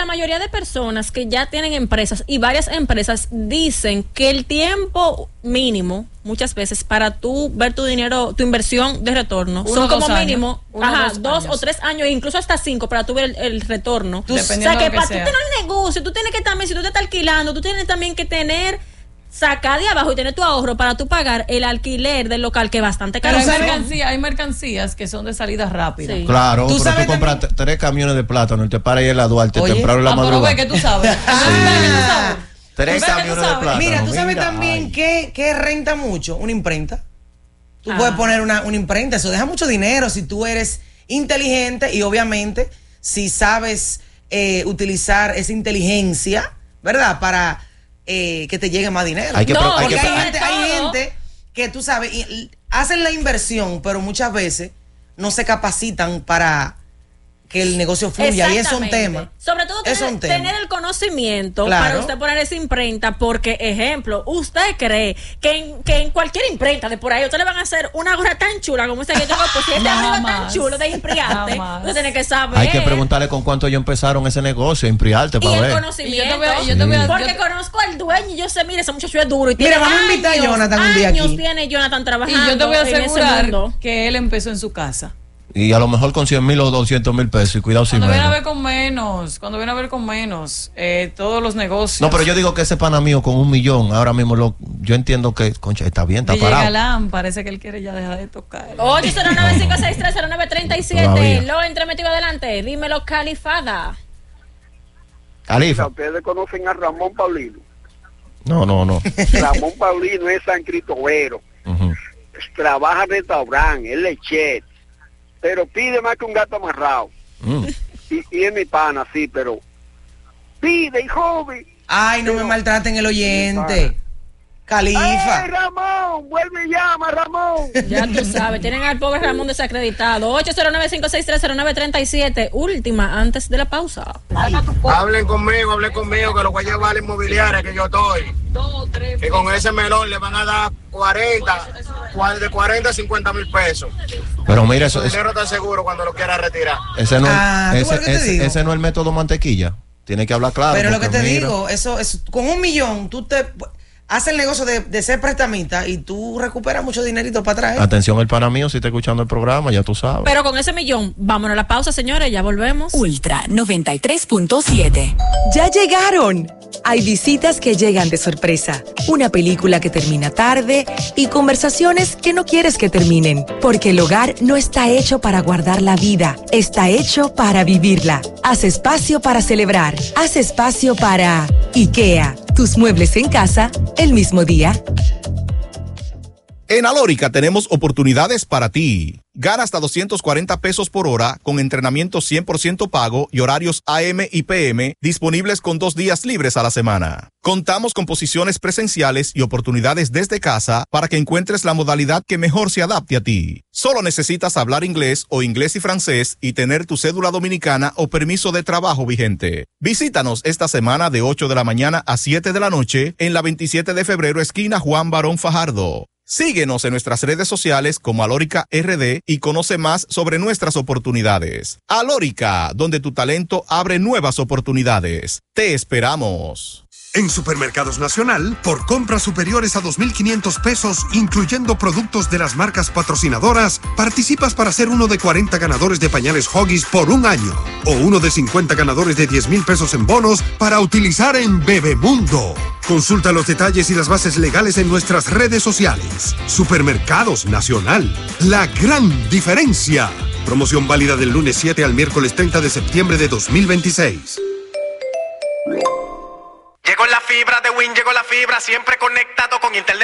la mayoría de personas que ya tienen empresas y varias empresas dicen que el tiempo mínimo, muchas veces, para tú ver tu dinero, tu inversión de retorno, son como mínimo 2 o 3 años, incluso hasta 5 para tú ver el retorno. O sea, que para tú tener un negocio, tú tienes que también, si tú te estás alquilando, tú tienes también que tener, sacar de abajo y tener tu ahorro para tú pagar el alquiler del local, que es bastante caro. Pero hay mercancías que son de salida rápida. Sí. Claro, tú compras 3 camiones de plátano y te paras ahí en la Duarte temprano en la madrugada. Pero ve que tú sabes. 3 camiones de plátano. Mira, tú sabes también que renta mucho una imprenta. Tú puedes poner una imprenta, eso deja mucho dinero si tú eres inteligente y obviamente si sabes utilizar esa inteligencia, ¿verdad? Para que te llegue más dinero. Hay gente que tú sabes, hacen la inversión, pero muchas veces no se capacitan para que el negocio fluya, y es un tema. Sobre todo tener el conocimiento para usted poner esa imprenta, porque, ejemplo, usted cree que en cualquier imprenta de por ahí usted le van a hacer una gorra tan chula como esta que yo pues si este arriba tan chulo de Impriarte, usted tiene que saber. Hay que preguntarle con cuánto ellos empezaron ese negocio, Impriarte, para ver. El conocimiento. Porque conozco al dueño y yo sé, mire, ese muchacho es duro y tiene vamos a invitar a Jonathan un día aquí. Tiene Jonathan trabajando. Y yo te voy a asegurar que él empezó en su casa. Y a lo mejor con 100,000 o 200,000 pesos, y cuidado si cuando viene a ver con menos, todos los negocios. No, pero yo digo que ese pana mío con 1 millón, ahora mismo yo entiendo que, concha, está bien, está parado. Galán, parece que él quiere ya dejar de tocar. 809-563-0937, lo entremetido adelante, dímelo, Califada. Califa. ¿Ustedes conocen a Ramón Paulino? No. Ramón Paulino es San Cristóbal. Trabaja en restaurante, es lechero, pero pide más que un gato amarrado. Y es mi pana, sí, pero pide, joven. Ay, no me maltraten el oyente. Califa. ¡Ay, Ramón! ¡Vuelve y llama, Ramón! Ya tú sabes, tienen al pobre Ramón desacreditado. 809-563-0937, última, antes de la pausa. Hablen conmigo, que lo voy a llevar a la inmobiliaria que yo estoy. Que con ese melón le van a dar 40 a 50 mil pesos. Pero mira, eso dinero está seguro cuando lo quiera retirar. Ese no es el método mantequilla. Tiene que hablar claro. Pero lo que te digo, eso con 1 millón, tú te haces el negocio de ser prestamista y tú recuperas mucho dinerito para atrás. Atención, el pana mío, si está escuchando el programa, ya tú sabes. Pero con ese millón, vámonos a la pausa, señores, ya volvemos. Ultra 93.7. ¡Ya llegaron! Hay visitas que llegan de sorpresa, una película que termina tarde y conversaciones que no quieres que terminen, porque el hogar no está hecho para guardar la vida, está hecho para vivirla. Haz espacio para celebrar, haz espacio para IKEA, tus muebles en casa el mismo día. En Alórica tenemos oportunidades para ti. Gana hasta 240 pesos por hora con entrenamiento 100% pago y horarios AM y PM disponibles con 2 días libres a la semana. Contamos con posiciones presenciales y oportunidades desde casa para que encuentres la modalidad que mejor se adapte a ti. Solo necesitas hablar inglés o inglés y francés y tener tu cédula dominicana o permiso de trabajo vigente. Visítanos esta semana de 8 de la mañana a 7 de la noche en la 27 de febrero esquina Juan Barón Fajardo. Síguenos en nuestras redes sociales como Alórica RD y conoce más sobre nuestras oportunidades. Alórica, donde tu talento abre nuevas oportunidades. Te esperamos. En Supermercados Nacional, por compras superiores a 2.500 pesos, incluyendo productos de las marcas patrocinadoras, participas para ser uno de 40 ganadores de pañales Huggies por 1 año, o uno de 50 ganadores de 10,000 pesos en bonos para utilizar en Bebemundo. Consulta los detalles y las bases legales en nuestras redes sociales. Supermercados Nacional, la gran diferencia. Promoción válida del lunes 7 al miércoles 30 de septiembre de 2026. Llegó la fibra de Win, llegó la fibra, siempre conectado con internet